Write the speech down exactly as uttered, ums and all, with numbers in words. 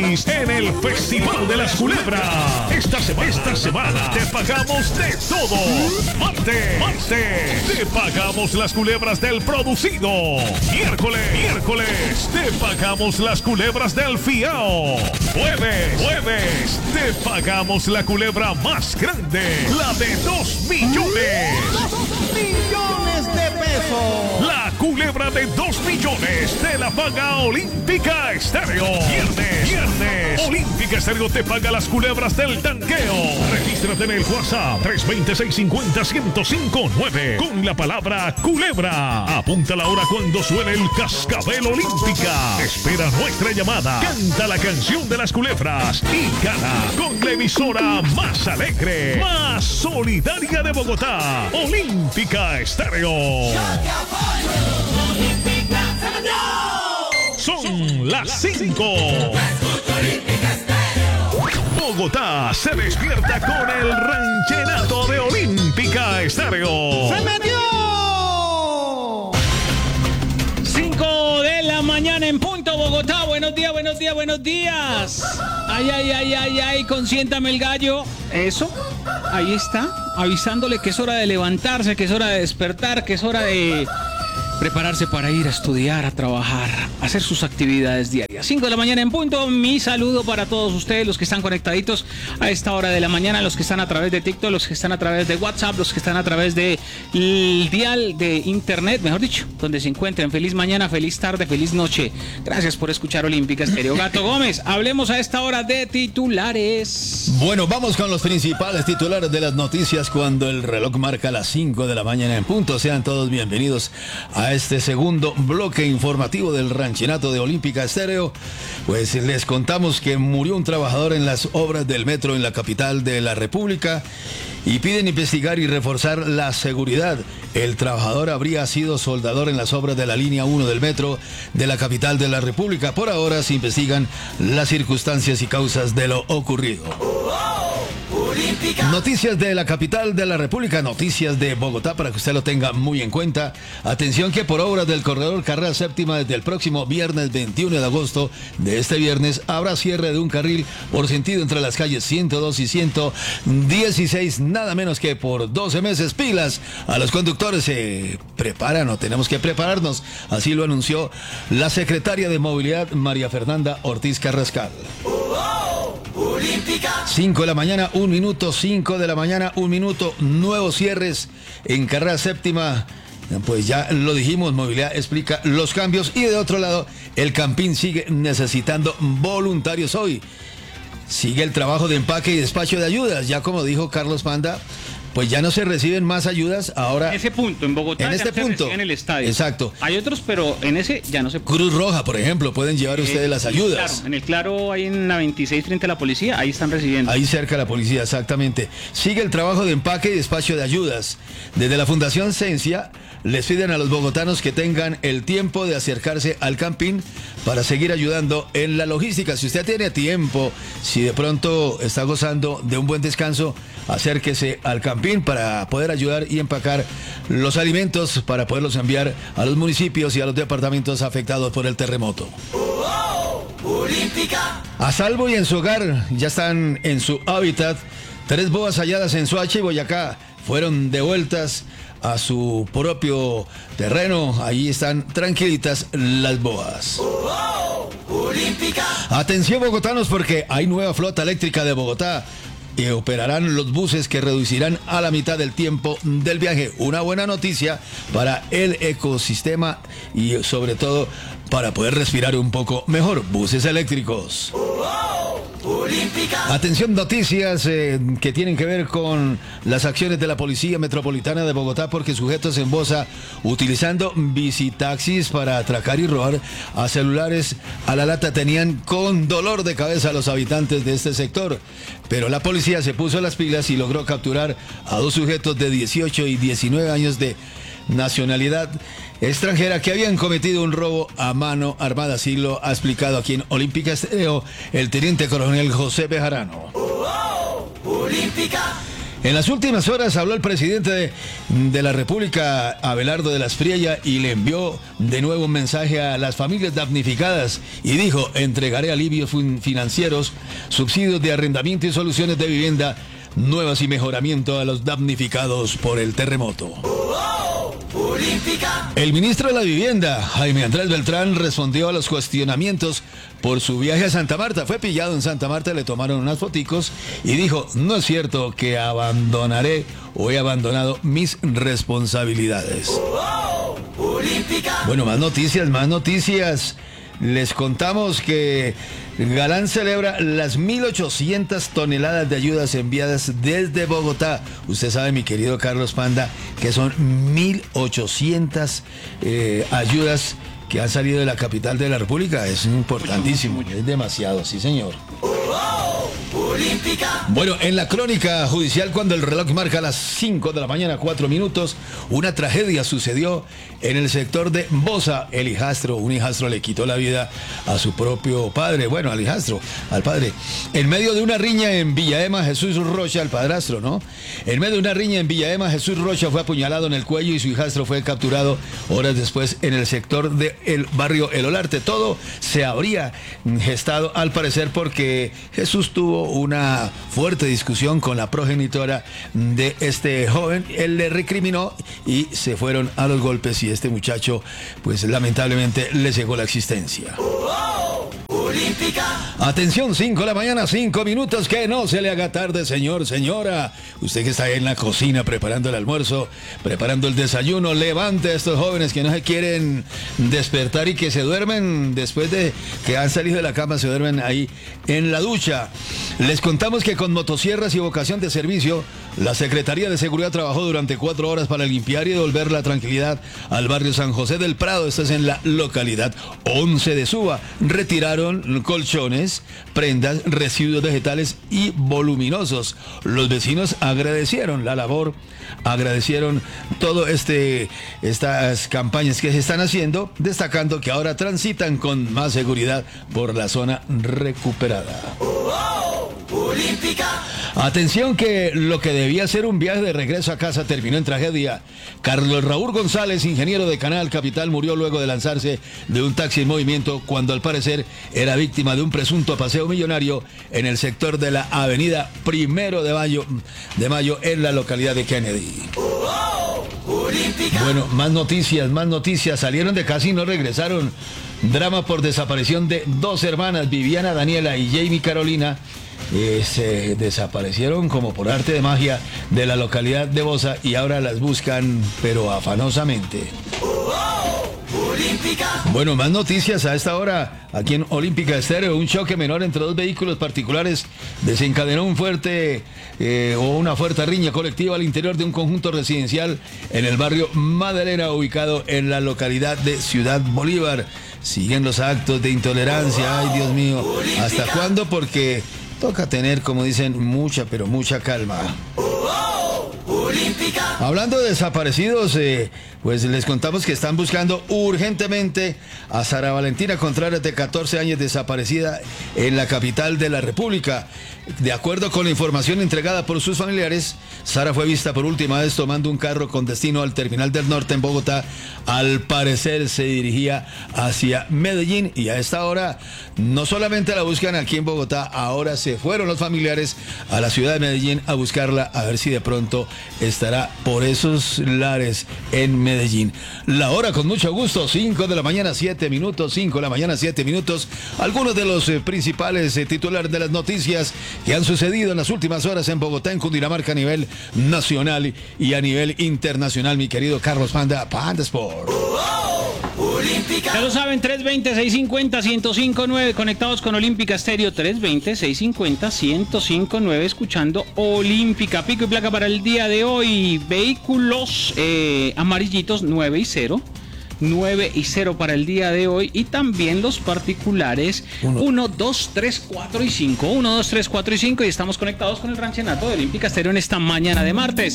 En el Festival de las Culebras. Esta semana, esta semana te pagamos de todo. Martes, martes, te pagamos las culebras del producido. Miércoles, miércoles, te pagamos las culebras del fiao. Jueves, jueves, te pagamos la culebra más grande, la de dos millones. ¡Dos millones de pesos! La culebra de dos millones te la paga Olímpica Estéreo. Viernes, viernes, Olímpica Estéreo te paga las culebras del tanqueo. Regístrate en el WhatsApp tres dos seis cinco cero, uno cero cinco nueve con la palabra culebra. Apunta la hora cuando suene el cascabel Olímpica. Espera nuestra llamada. Canta la canción de las culebras y gana con la emisora más alegre, más solidaria de Bogotá. Olímpica Estéreo. Son las cinco. Bogotá se despierta con el ranchenato de Olímpica Estéreo. ¡Se metió! cinco de la mañana en punto, Bogotá. Buenos días, buenos días, buenos días. Ay, ay, ay, ay, ay, consiéntame el gallo. Eso, ahí está, avisándole que es hora de levantarse, que es hora de despertar, que es hora de prepararse para ir a estudiar, a trabajar, a hacer sus actividades diarias. cinco de la mañana en punto. Mi saludo para todos ustedes, los que están conectaditos a esta hora de la mañana, los que están a través de TikTok, los que están a través de WhatsApp, los que están a través de el dial de internet, mejor dicho, donde se encuentren. Feliz mañana, feliz tarde, feliz noche. Gracias por escuchar Olímpica Estéreo. Gato Gómez, hablemos a esta hora de titulares. Bueno, vamos con los principales titulares de las noticias cuando el reloj marca las cinco de la mañana en punto. Sean todos bienvenidos a este segundo bloque informativo del ranchenato de Olímpica Estéreo. Pues les contamos que murió un trabajador en las obras del metro en la capital de la República y piden investigar y reforzar la seguridad. El trabajador habría sido soldador en las obras de la línea uno del metro de la capital de la República. Por ahora se investigan las circunstancias y causas de lo ocurrido. Noticias de la capital de la República, noticias de Bogotá para que usted lo tenga muy en cuenta. Atención que por obras del corredor carrera séptima desde el próximo viernes veintiuno de agosto de este viernes habrá cierre de un carril por sentido entre las calles ciento dos y ciento dieciséis, nada menos que por doce meses. Pilas a los conductores, se preparan o tenemos que prepararnos, así lo anunció la secretaria de Movilidad María Fernanda Ortiz Carrascal. cinco de la mañana, un minuto, cinco de la mañana, un minuto, nuevos cierres en carrera séptima. Pues ya lo dijimos, Movilidad explica los cambios y de otro lado, el Campín sigue necesitando voluntarios hoy. Sigue el trabajo de empaque y despacho de ayudas, ya como dijo Carlos Panda. Pues ya no se reciben más ayudas ahora. En ese punto, en Bogotá, en ya este se punto, reciben en el estadio. Exacto. Hay otros, pero en ese ya no se puede. Cruz Roja, por ejemplo, pueden llevar Eh, ustedes las ayudas. Claro, en el Claro, ahí en la veintiséis frente a la policía, ahí están recibiendo. Ahí cerca de la policía, exactamente. Sigue el trabajo de empaque y despacho de ayudas. Desde la Fundación Cencia les piden a los bogotanos que tengan el tiempo de acercarse al Campín para seguir ayudando en la logística. Si usted tiene tiempo, si de pronto está gozando de un buen descanso, acérquese al Campín para poder ayudar y empacar los alimentos para poderlos enviar a los municipios y a los departamentos afectados por el terremoto. A salvo y en su hogar, ya están en su hábitat. Tres boas halladas en Soacha y Boyacá fueron devueltas a su propio terreno. Ahí están tranquilitas las boas. Atención bogotanos, porque hay nueva flota eléctrica de Bogotá y operarán los buses que reducirán a la mitad del tiempo del viaje. Una buena noticia para el ecosistema y sobre todo para poder respirar un poco mejor. Buses eléctricos. Atención, noticias eh, que tienen que ver con las acciones de la Policía Metropolitana de Bogotá, porque sujetos en Bosa utilizando bicitaxis para atracar y robar a celulares a la lata tenían con dolor de cabeza a los habitantes de este sector. Pero la policía se puso las pilas y logró capturar a dos sujetos de dieciocho y diecinueve años de nacionalidad extranjera que habían cometido un robo a mano armada. Así lo ha explicado aquí en Olímpica Estéreo el teniente coronel José Bejarano. En las últimas horas habló el presidente de, de la República, Abelardo de la Espriella, y le envió de nuevo un mensaje a las familias damnificadas y dijo: entregaré alivios financieros, subsidios de arrendamiento y soluciones de vivienda nuevas y mejoramiento a los damnificados por el terremoto. El ministro de la Vivienda, Jaime Andrés Beltrán, respondió a los cuestionamientos por su viaje a Santa Marta. Fue pillado en Santa Marta, le tomaron unas foticos y dijo: no es cierto que abandonaré o he abandonado mis responsabilidades. Bueno, más noticias, más noticias. Les contamos que Galán celebra las mil ochocientas toneladas de ayudas enviadas desde Bogotá. Usted sabe, mi querido Carlos Panda, que son mil ochocientas eh, ayudas que han salido de la capital de la República. Es importantísimo, es demasiado, sí señor. Bueno, en la crónica judicial, cuando el reloj marca las cinco de la mañana, cuatro minutos, una tragedia sucedió en el sector de Bosa. El hijastro, un hijastro le quitó la vida a su propio padre, bueno, al hijastro, al padre, en medio de una riña en Villaema. Jesús Rocha, el padrastro, ¿no? En medio de una riña en Villaema, Jesús Rocha fue apuñalado en el cuello y su hijastro fue capturado horas después en el sector del barrio El Olarte. Todo se habría gestado, al parecer, porque Jesús tuvo una fuerte discusión con la progenitora de este joven. Él le recriminó y se fueron a los golpes, y este muchacho, pues lamentablemente, le cegó la existencia. Atención, cinco de la mañana, cinco minutos, que no se le haga tarde, señor, señora. Usted que está ahí en la cocina preparando el almuerzo, preparando el desayuno, levante a estos jóvenes que no se quieren despertar y que se duermen después de que han salido de la cama, se duermen ahí en la ducha. Les contamos que con motosierras y vocación de servicio, la Secretaría de Seguridad trabajó durante cuatro horas para limpiar y devolver la tranquilidad al barrio San José del Prado. Esto es en la localidad once de Suba. Retiraron colchones, prendas, residuos vegetales y voluminosos. Los vecinos agradecieron la labor, agradecieron todo este estas campañas que se están haciendo, destacando que ahora transitan con más seguridad por la zona recuperada. Atención, que lo que debía ser un viaje de regreso a casa terminó en tragedia. Carlos Raúl González, ingeniero de Canal Capital, murió luego de lanzarse de un taxi en movimiento cuando al parecer era víctima de un presunto paseo millonario en el sector de la avenida Primero de Mayo, de Mayo en la localidad de Kennedy. Bueno, más noticias, más noticias. Salieron de casa y no regresaron. Drama por desaparición de dos hermanas, Viviana Daniela y Jamie Carolina. Eh, se desaparecieron como por arte de magia de la localidad de Bosa y ahora las buscan, pero afanosamente. Bueno, más noticias a esta hora aquí en Olímpica Estéreo. Un choque menor entre dos vehículos particulares desencadenó un fuerte eh, o una fuerte riña colectiva al interior de un conjunto residencial en el barrio Madelena, ubicado en la localidad de Ciudad Bolívar. Siguen los actos de intolerancia. Ay, Dios mío, ¿hasta cuándo? Porque toca tener, como dicen, mucha, pero mucha calma. Hablando de desaparecidos, eh, pues les contamos que están buscando urgentemente a Sara Valentina Contreras, de catorce años, desaparecida en la capital de la República. De acuerdo con la información entregada por sus familiares, Sara fue vista por última vez tomando un carro con destino al Terminal del Norte en Bogotá. Al parecer se dirigía hacia Medellín, y a esta hora no solamente la buscan aquí en Bogotá, ahora se fueron los familiares a la ciudad de Medellín a buscarla, a ver si de pronto estará por esos lares en Medellín. La hora, con mucho gusto, cinco de la mañana, siete minutos, cinco de la mañana, siete minutos. Algunos de los eh, principales eh, titulares de las noticias que han sucedido en las últimas horas en Bogotá, en Cundinamarca, a nivel nacional y a nivel internacional, mi querido Carlos Panda, Panda Sport. Ya lo saben, tres veinte, seiscientos cincuenta, ciento cinco punto nueve, conectados con Olímpica Estéreo, tres veinte, seiscientos cincuenta, ciento cinco punto nueve, escuchando Olímpica. Pico y placa para el día de hoy: vehículos eh, amarillitos nueve y cero. nueve y cero para el día de hoy, y también los particulares uno, dos, tres, cuatro y cinco. uno, dos, tres, cuatro y cinco, y estamos conectados con el ranchenato de Olímpica Estéreo en esta mañana de martes.